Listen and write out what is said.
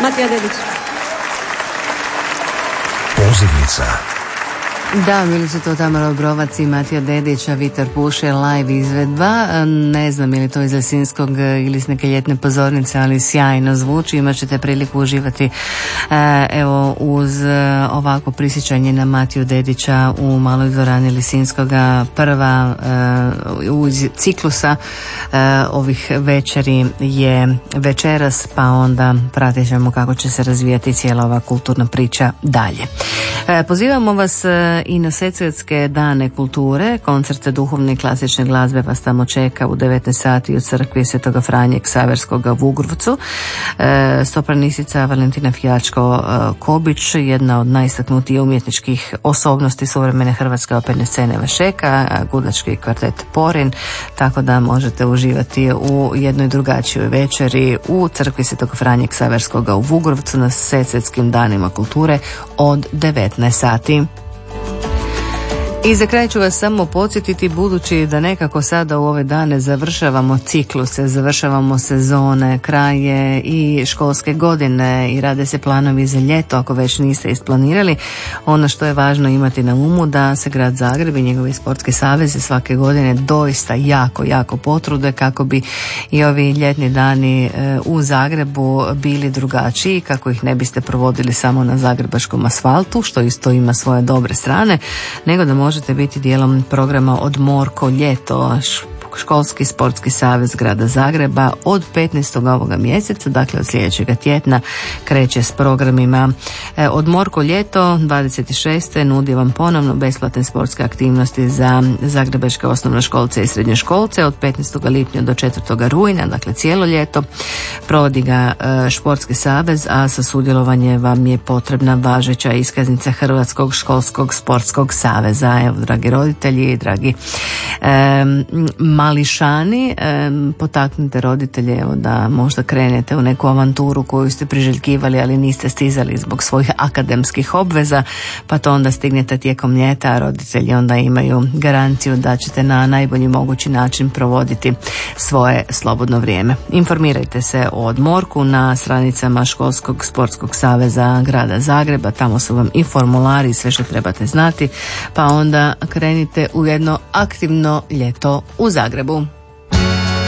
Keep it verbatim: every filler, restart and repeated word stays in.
Matija Dedić. Pozivnica. Da, bili su to Tamara Obrovac i Matija Dedić, a Vitor Puše, live izvedba. Ne znam je li to iz Lesinskog ili iz neke ljetne pozornice, ali sjajno zvuči. Imat ćete priliku uživati evo uz ovako prisjećanje na Matiju Dedića u maloj dvorani Lisinskoga. Prva uz ciklusa ovih večeri je večeras, pa onda pratit ćemo kako će se razvijati cijela ova kulturna priča dalje. Pozivamo vas i na Sesvetske dane kulture, koncerte duhovne i klasične glazbe vas tamo čeka u devetnaest sati u crkvi Svetoga Franje Ksaverskoga u Vugrovcu. E, sopranistica Valentina Fijačko-Kobić, jedna od najistaknutijih umjetničkih osobnosti suvremene hrvatske operne scene Vašeka, gudački kvartet Porin, tako da možete uživati u jednoj drugačijoj večeri u crkvi Svetoga Franje Ksaverskoga u Vugrovcu na Sesvetskim danima kulture od devetnaest sati. I za kraj ću vas samo podsjetiti, budući da nekako sada u ove dane završavamo cikluse, završavamo sezone, kraj je i školske godine i rade se planovi za ljeto, ako već niste isplanirali. Ono što je važno imati na umu da se Grad Zagreb i njegovi sportski savezi svake godine doista jako, jako potrude kako bi i ovi ljetni dani u Zagrebu bili drugačiji, kako ih ne biste provodili samo na zagrebačkom asfaltu, što isto ima svoje dobre strane, nego da možete možete biti dijelom programa Odmorko ljeto, Školski sportski savez Grada Zagreba od petnaestog ovoga mjeseca, dakle od sljedećeg tjedna kreće s programima. E, Odmorko ljeto dvadeset šeste nudi vam ponovno besplatne sportske aktivnosti za zagrebačke osnovnoškolce i srednjoškolce od petnaestog lipnja do četvrtog rujna, dakle cijelo ljeto. Provodi ga e, Športski savez, a sa sudjelovanje vam je potrebna važeća iskaznica Hrvatskog školskog sportskog saveza. Evo, dragi roditelji, dragi e, mališani, e, potaknite roditelje evo, da možda krenete u neku avanturu koju ste priželjkivali, ali niste stizali zbog svojih akademskih obveza, pa to onda stignete tijekom ljeta, a roditelji onda imaju garanciju da ćete na najbolji mogući način provoditi svoje slobodno vrijeme. Informirajte se o odmorku na stranicama Školskog sportskog saveza Grada Zagreba, tamo su vam i formulari i sve što trebate znati, pa onda krenite u jedno aktivno ljeto u Zagrebu.